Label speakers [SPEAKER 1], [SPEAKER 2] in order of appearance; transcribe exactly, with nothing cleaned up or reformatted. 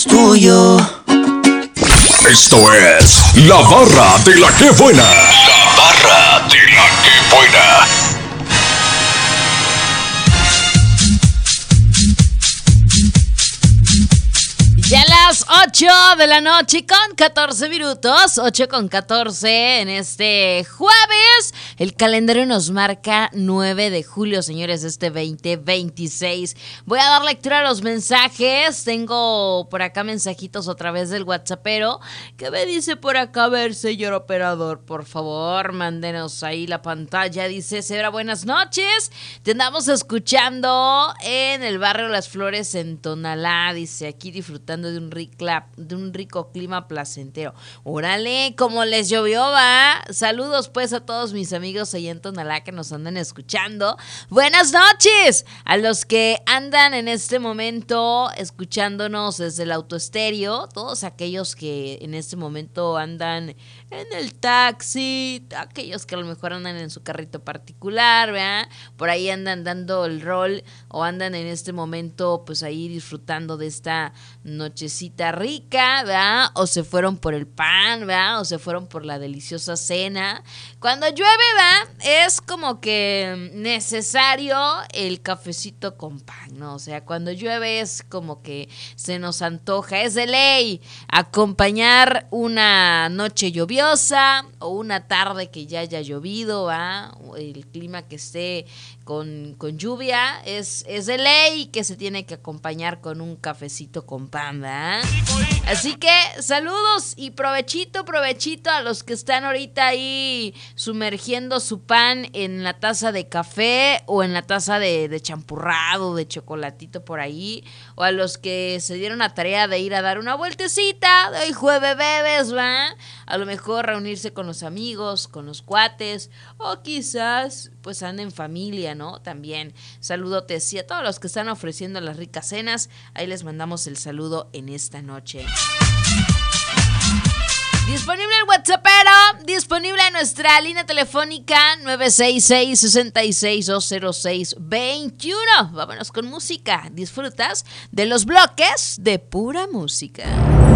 [SPEAKER 1] Tuyo.
[SPEAKER 2] Esto es La Barra de la Que Buena. La Barra de la Que Buena.
[SPEAKER 3] Ya las ocho de la noche con catorce minutos, ocho con catorce en este jueves. El calendario nos marca nueve de julio, señores, de este veinte veintiséis. Voy a dar lectura a los mensajes. Tengo por acá mensajitos a través del WhatsAppero. ¿Qué me dice por acá? A ver, señor operador, por favor, mándenos ahí la pantalla. Dice, Sebra, buenas noches. Te andamos escuchando en el barrio Las Flores en Tonalá. Dice, aquí disfrutando de un, ricla, de un rico clima placentero. Órale, como les llovió, va. Saludos pues a todos mis amigos allá en Tonalá que nos andan escuchando. Buenas noches a los que andan en este momento escuchándonos desde el autoestéreo. Todos aquellos que en este momento andan en el taxi, aquellos que a lo mejor andan en su carrito particular, ¿verdad? Por ahí andan dando el rol o andan en este momento pues ahí disfrutando de esta nochecita rica, ¿verdad? O se fueron por el pan, ¿verdad? O se fueron por la deliciosa cena. Cuando llueve, ¿verdad? Es como que necesario el cafecito con pan, ¿no? O sea, cuando llueve es como que se nos antoja, es de ley acompañar una noche lluviosa o una tarde que ya haya llovido, ¿va? El clima que esté con, con lluvia, es, es de ley que se tiene que acompañar con un cafecito con pan, ¿va? Así que saludos y provechito, provechito a los que están ahorita ahí sumergiendo su pan en la taza de café o en la taza de, de champurrado, de chocolatito por ahí, o a los que se dieron la tarea de ir a dar una vueltecita, de hoy jueves bebés, ¿va? A lo mejor reunirse con los amigos, con los cuates, o quizás pues anden en familia, ¿no? También saludotes y a todos los que están ofreciendo las ricas cenas, ahí les mandamos el saludo en esta noche. Disponible el WhatsAppero, disponible en nuestra línea telefónica nueve seis seis, seis seis dos cero seis dos uno. Vámonos con música. ¿Disfrutas de los bloques de pura música?